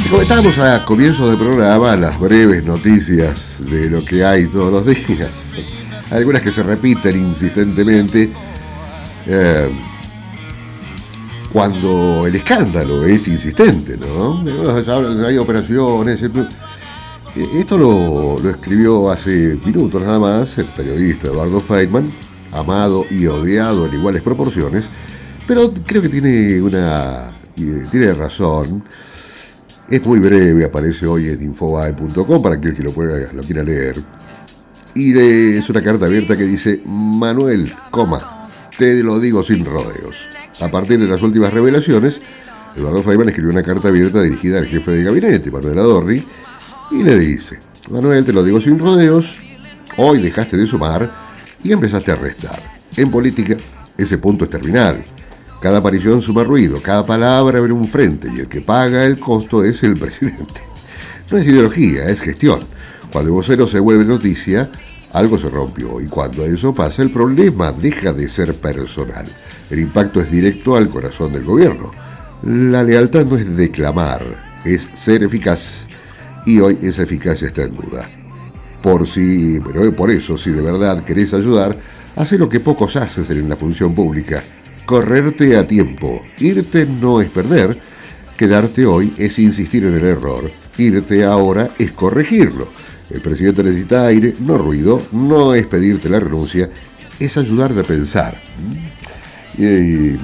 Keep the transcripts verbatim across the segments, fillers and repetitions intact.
Comentábamos a comienzo del programa las breves noticias de lo que hay todos los días. Algunas que se repiten insistentemente. Eh, cuando el escándalo es insistente, ¿no? Hay operaciones. Esto lo, lo escribió hace minutos nada más el periodista Eduardo Feynman, amado y odiado en iguales proporciones, pero creo que tiene una tiene razón. Es muy breve, aparece hoy en infobae punto com para aquel que lo, pueda, lo quiera leer. Y es una carta abierta que dice: Manuel, coma, te lo digo sin rodeos. A partir de las últimas revelaciones, Eduardo Feynman escribió una carta abierta dirigida al jefe de gabinete, Manuel Adorni, y le dice: Manuel, te lo digo sin rodeos, hoy dejaste de sumar y empezaste a restar. En política, ese punto es terminal. Cada aparición suma ruido, cada palabra abre un frente y el que paga el costo es el presidente. No es ideología, es gestión. Cuando el vocero se vuelve noticia, algo se rompió, y cuando eso pasa, el problema deja de ser personal. El impacto es directo al corazón del gobierno. La lealtad no es declamar, es ser eficaz, y hoy esa eficacia está en duda. Por si, pero por eso, si de verdad querés ayudar, haz lo que pocos hacen en la función pública: correrte a tiempo. Irte no es perder, quedarte hoy es insistir en el error, irte ahora es corregirlo. El presidente necesita aire, no ruido, no es pedirte la renuncia, es ayudarte a pensar. Y, y,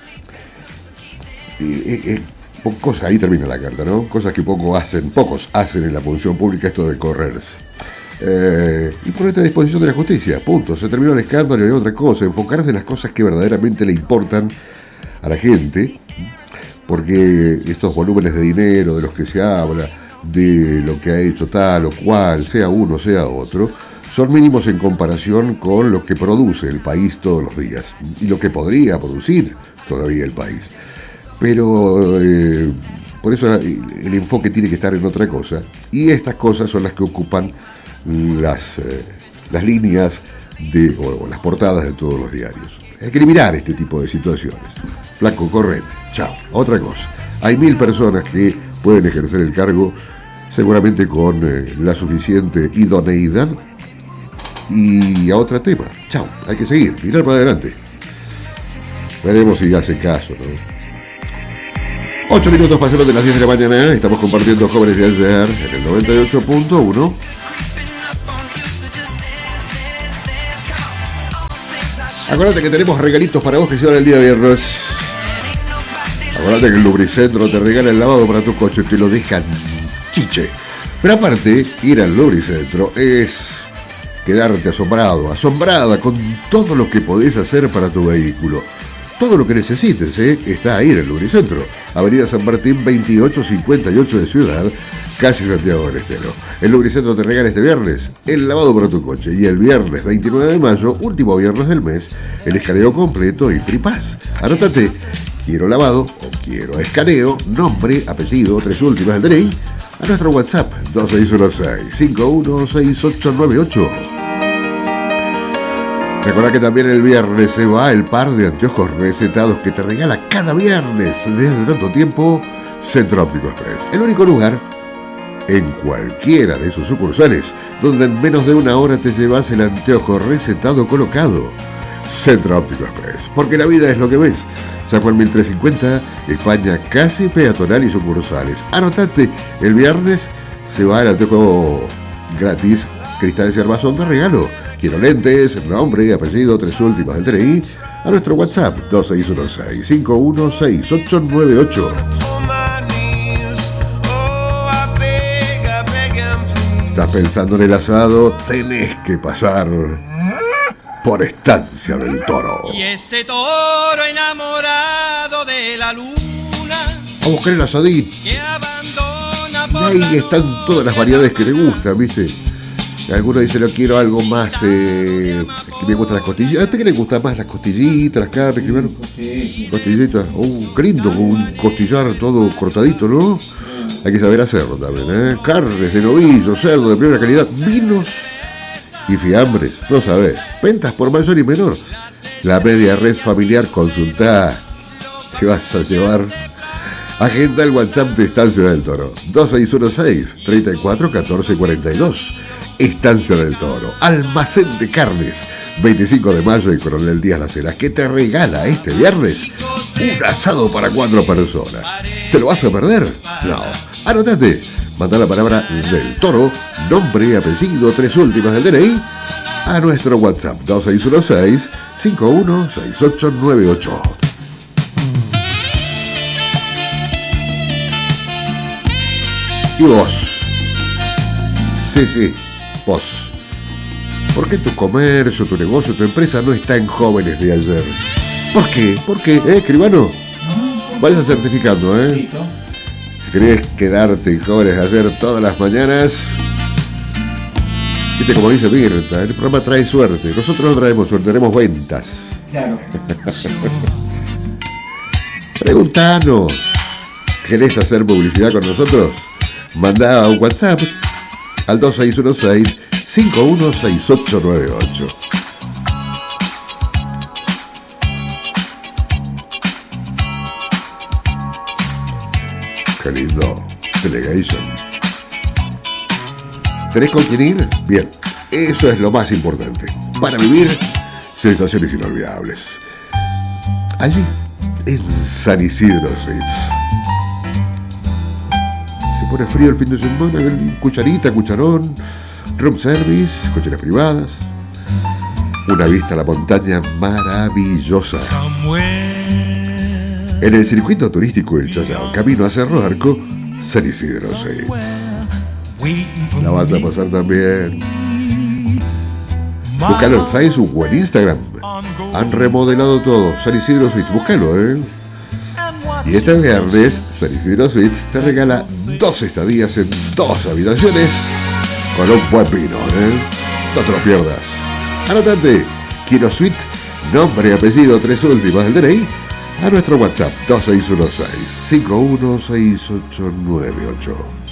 y, y, cosas, ahí termina la carta, ¿no? Cosas que poco hacen, pocos hacen en la función pública, esto de correrse. Eh, y ponerte a disposición de la justicia, punto. Se terminó el escándalo y hay otra cosa: enfocarse en las cosas que verdaderamente le importan a la gente, porque estos volúmenes de dinero de los que se habla, de lo que ha hecho tal o cual, sea uno, sea otro, son mínimos en comparación con lo que produce el país todos los días y lo que podría producir todavía el país. Pero eh, por eso el enfoque tiene que estar en otra cosa, y estas cosas son las que ocupan las, eh, las líneas de, o, o las portadas de todos los diarios. Hay que eliminar este tipo de situaciones. Flaco, correte, chao. Otra cosa: hay mil personas que pueden ejercer el cargo, seguramente con eh, la suficiente idoneidad. Y a otro tema, chao, hay que seguir, mirar para adelante. Veremos si hace caso, ¿no? Ocho minutos pasaron de las diez de la mañana. Estamos compartiendo Jóvenes de Ayer en el noventa y ocho punto uno. Acuérdate que tenemos regalitos para vos que llevan el día viernes. Acuérdate que el Lubricentro te regala el lavado para tu coche, te lo dejan chiche. Pero aparte, ir al Lubricentro es quedarte asombrado, asombrada con todo lo que podés hacer para tu vehículo. Todo lo que necesites, ¿eh? Está ahí en el Lubricentro. Avenida San Martín veintiocho cincuenta y ocho de Ciudad, casi Santiago del Estero. El Lubricentro te regala este viernes el lavado para tu coche, y el viernes veintinueve de mayo, último viernes del mes, el escaneo completo y Free Pass. Anótate: quiero lavado o quiero escaneo, nombre, apellido, tres últimas del D N I, a nuestro WhatsApp dos seis uno seis, cinco uno seis ocho nueve ocho. Recuerda que también el viernes se va el par de anteojos recetados que te regala cada viernes desde hace tanto tiempo Centro Óptico Express. El único lugar en cualquiera de sus sucursales donde en menos de una hora te llevas el anteojo recetado colocado. Centro Óptico Express, porque la vida es lo que ves. San Juan mil trescientos cincuenta, España, casi peatonal y sucursales. Anotate, el viernes se va el anteojo gratis, cristales y armazón de regalo. Quiero lentes, nombre, apellido, tres últimas del D N I, a nuestro WhatsApp dos seis uno seis, cinco uno seis ocho nueve ocho. ¿Estás pensando en el asado? Tenés que pasar por Estancia del Toro. Y ese toro enamorado de la luna, a buscar el asadito. Que abandona por y ahí están todas las variedades que te gustan, ¿viste? Algunos dicen: no quiero algo más, eh, que me gustan las costillitas. ¿A usted qué le gusta más? Las costillitas, las carnes, primero. Costillitas. Oh, qué lindo, con un costillar todo cortadito, ¿no? Hay que saber hacerlo también, ¿eh? Carnes de novillo, cerdo de primera calidad, vinos y fiambres, no sabés. Ventas por mayor y menor. La media red familiar, consultá. Te vas a llevar Agenda el WhatsApp de Estancia del Toro. dos seis uno seis, treinta y cuatro, catorce cuarenta y dos. Estancia del Toro. Almacén de carnes. veinticinco de mayo y Coronel Díaz Las Heras, que te regala este viernes un asado para cuatro personas. ¿Te lo vas a perder? No. Anótate. Manda la palabra del Toro, nombre y apellido, tres últimas del D N I, a nuestro WhatsApp dos seis uno seis, cinco uno seis ocho nueve ocho. Y vos, sí, sí, vos, ¿por qué tu comercio, tu negocio, tu empresa no está en Jóvenes de Ayer? ¿Por qué? ¿Por qué? ¿Eh, escribano? Vayas certificando, ¿eh? Si querés quedarte en Jóvenes de Ayer todas las mañanas, viste como dice Mirta, el programa trae suerte. Nosotros no traemos suerte, tenemos ventas. Claro. Preguntanos, ¿querés hacer publicidad con nosotros? Mandá un WhatsApp al dos seis uno seis, cinco uno seis ocho nueve ocho. Qué lindo. Delegation. ¿Tenés con quién ir? Bien, eso es lo más importante. Para vivir sensaciones inolvidables. Allí, en San Isidro Suites. Se pone frío el fin de semana, cucharita, cucharón, room service, cocheras privadas, una vista a la montaña maravillosa. En el circuito turístico del Chayao, camino a Cerro Arco, San Isidro Suites. La vas a pasar también. Búscalo en Facebook o en Instagram. Han remodelado todo. San Isidro Suites, búscalo, ¿eh? Y este viernes, San Isidro Suites te regala dos estadías en dos habitaciones con un buen vino, ¿eh? No te lo pierdas. Anótate. Quiero Suite, nombre y apellido, tres últimas del D N I, a nuestro WhatsApp dos seis uno seis, cinco uno seis ocho nueve ocho.